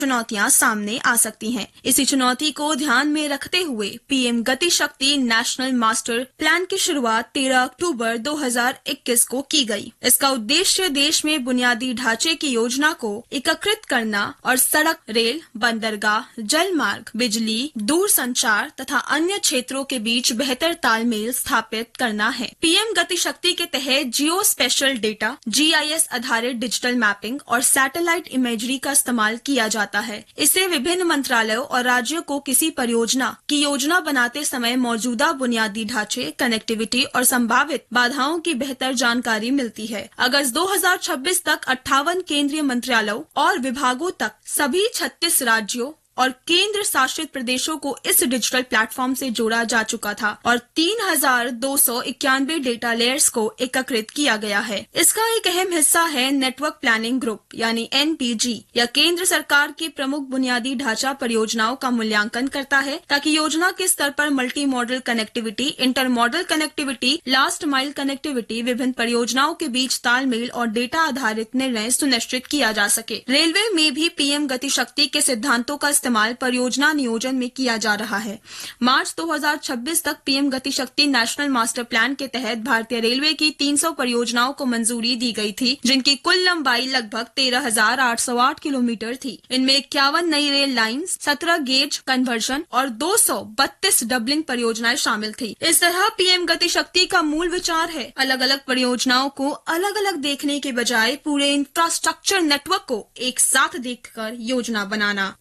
चुनौतियां सामने आ सकती हैं। इसी चुनौती को ध्यान में रखते हुए पीएम गति शक्ति नेशनल मास्टर प्लान की शुरुआत 13 अक्टूबर 2021 को की गई। इसका उद्देश्य देश में बुनियादी ढांचे की योजना को एकीकृत करना और सड़क, रेल, बंदरगाह, जल मार्ग, बिजली, दूर संचार तथा अन्य क्षेत्रों के बीच बेहतर तालमेल स्थापित करना है। पीएम गति शक्ति के तहत जियो स्पेशल डेटा, GIS आधारित डिजिटल मैपिंग और सैटेलाइट इमेजरी का इस्तेमाल किया जाता है। इससे विभिन्न मंत्रालयों और राज्यों को किसी परियोजना की योजना बनाते समय मौजूदा बुनियादी ढांचे, कनेक्टिविटी और संभावित बाधाओं की बेहतर जानकारी मिलती है। अगस्त 2026 तक 58 केंद्रीय मंत्रालयों और विभागों तक सभी 36 राज्यों और केंद्र शासित प्रदेशों को इस डिजिटल प्लेटफॉर्म से जोड़ा जा चुका था और 3291 डेटा लेयर्स को एकीकृत किया गया है। इसका एक अहम हिस्सा है नेटवर्क प्लानिंग ग्रुप यानी NPG। यह केंद्र सरकार की प्रमुख बुनियादी ढांचा परियोजनाओं का मूल्यांकन करता है ताकि योजना के स्तर पर multi modal connectivity, inter model connectivity, last mile connectivity, विभिन्न परियोजनाओं के बीच तालमेल और डेटा आधारित निर्णय सुनिश्चित किया जा सके। रेलवे में भी पीएम गति शक्ति के सिद्धांतों का इस्तेमाल परियोजना नियोजन में किया जा रहा है। मार्च 2026 तक पीएम गति शक्ति नेशनल मास्टर प्लान के तहत भारतीय रेलवे की 300 परियोजनाओं को मंजूरी दी गई थी, जिनकी कुल लंबाई लगभग 13,808 किलोमीटर थी। इनमें 51 नई रेल लाइंस, 17 गेज कन्वर्जन और 232 डबलिंग परियोजनाएं शामिल थी। इस तरह पीएम गति शक्ति का मूल विचार है अलग अलग परियोजनाओं को अलग अलग देखने के बजाय पूरे इंफ्रास्ट्रक्चर नेटवर्क को एक साथ देखकर योजना बनाना।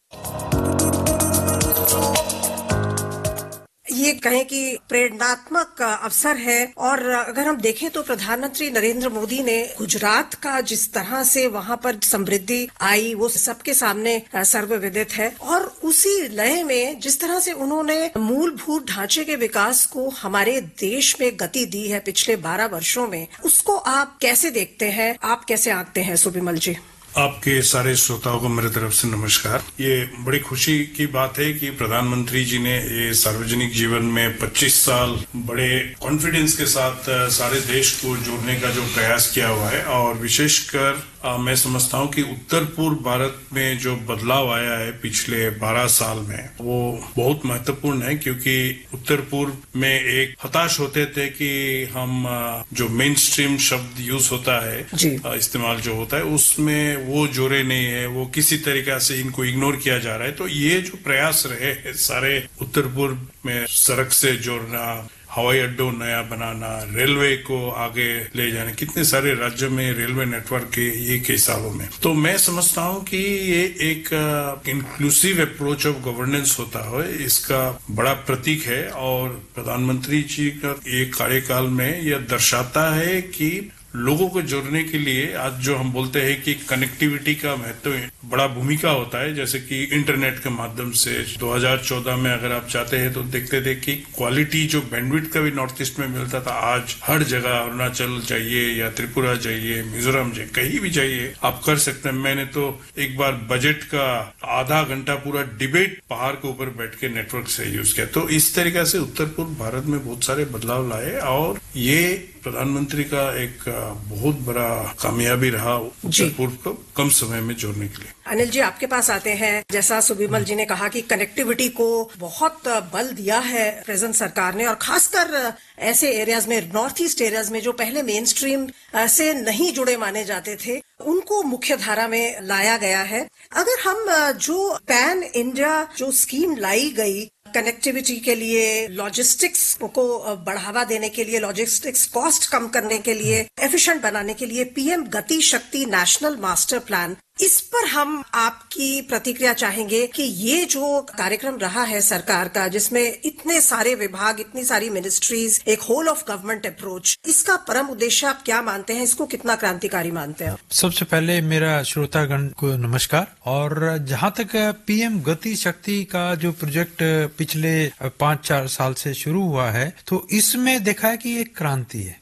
ये कहें कि प्रेरणात्मक अवसर है और अगर हम देखें तो प्रधानमंत्री नरेंद्र मोदी ने गुजरात का जिस तरह से वहां पर समृद्धि आई वो सबके सामने सर्वविदित है और उसी लय में जिस तरह से उन्होंने मूलभूत ढांचे के विकास को हमारे देश में गति दी है पिछले 12 वर्षों में, उसको आप कैसे देखते हैं, आप कैसे आंकते हैं सुबिमल जी? आपके सारे श्रोताओं को मेरे तरफ से नमस्कार। ये बड़ी खुशी की बात है कि प्रधानमंत्री जी ने ये सार्वजनिक जीवन में 25 साल बड़े कॉन्फिडेंस के साथ सारे देश को जोड़ने का जो प्रयास किया हुआ है और विशेषकर मैं समझता हूँ कि उत्तर पूर्व भारत में जो बदलाव आया है पिछले 12 साल में वो बहुत महत्वपूर्ण है, क्योंकि उत्तर पूर्व में एक हताश होते थे कि हम जो मेन स्ट्रीम शब्द यूज होता है, इस्तेमाल जो होता है, उसमें वो जोड़े नहीं है, वो किसी तरीका से इनको इग्नोर किया जा रहा है। तो ये जो प्रयास रहे सारे उत्तर पूर्व में सड़क से जोड़ना, हवाई अड्डों नया बनाना, रेलवे को आगे ले जाना, कितने सारे राज्यों में रेलवे नेटवर्क के ये कई सालों में। तो मैं समझता हूँ कि ये एक इंक्लूसिव अप्रोच ऑफ गवर्नेंस होता है, इसका बड़ा प्रतीक है और प्रधानमंत्री जी का एक कार्यकाल में यह दर्शाता है कि लोगों को जोड़ने के लिए आज जो हम बोलते हैं कि कनेक्टिविटी का महत्व बड़ा भूमिका होता है। जैसे कि इंटरनेट के माध्यम से 2014 में अगर आप चाहते हैं तो देखते थे कि क्वालिटी जो बैंडविड्थ का भी नॉर्थ ईस्ट में मिलता था, आज हर जगह अरुणाचल जाइए या त्रिपुरा जाइए, मिजोरम जाइए, कहीं भी जाइए आप कर सकते हैं। मैंने तो एक बार बजट का आधा घंटा पूरा डिबेट पहाड़ के ऊपर बैठ के नेटवर्क से यूज किया। तो इस तरीके से उत्तर पूर्व भारत में बहुत सारे बदलाव लाए और ये प्रधानमंत्री का एक बहुत बड़ा कामयाबी रहा उत्तर पूर्व को कम समय में जोड़ने के लिए। अनिल जी, आपके पास आते हैं। जैसा सुबिमल जी ने कहा कि कनेक्टिविटी को बहुत बल दिया है प्रेजेंट सरकार ने और खासकर ऐसे एरियाज में, नॉर्थ ईस्ट एरियाज में जो पहले मेन स्ट्रीम से नहीं जुड़े माने जाते थे, उनको मुख्य धारा में लाया गया है। अगर हम जो पैन इंडिया जो स्कीम लाई गई कनेक्टिविटी के लिए, लॉजिस्टिक्स को बढ़ावा देने के लिए, लॉजिस्टिक्स कॉस्ट कम करने के लिए, एफिशिएंट बनाने के लिए, पीएम गति शक्ति नेशनल मास्टर प्लान, इस पर हम आपकी प्रतिक्रिया चाहेंगे कि ये जो कार्यक्रम रहा है सरकार का, जिसमें इतने सारे विभाग, इतनी सारी मिनिस्ट्रीज, एक होल ऑफ गवर्नमेंट अप्रोच, इसका परम उद्देश्य आप क्या मानते हैं? इसको कितना क्रांतिकारी मानते हैं? सबसे पहले मेरा श्रोतागण को नमस्कार। और जहाँ तक पीएम गति शक्ति का जो प्रोजेक्ट पिछले 5-4 साल से शुरू हुआ है, तो इसमें देखा है कि एक क्रांति है।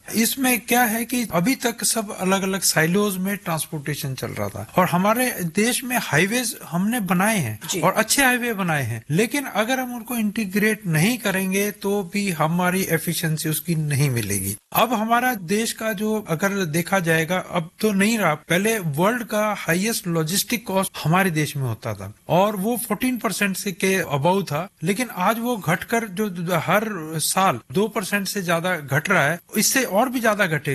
इसमें क्या है कि अभी तक सब अलग अलग साइलोज में ट्रांसपोर्टेशन चल रहा था और हमारे देश में हाईवेज हमने बनाए हैं और अच्छे हाईवे बनाए हैं, लेकिन अगर हम उनको इंटीग्रेट नहीं करेंगे तो भी हमारी एफिशिएंसी उसकी नहीं मिलेगी। अब हमारा देश का जो अगर देखा जाएगा अब तो नहीं रहा, पहले वर्ल्ड का हाईएस्ट लॉजिस्टिक कॉस्ट हमारे देश में होता था और वो 14% से के अबव था, लेकिन आज वो घटकर जो हर साल 2% से ज्यादा घट रहा है, इससे और भी ज्यादा घटेगा।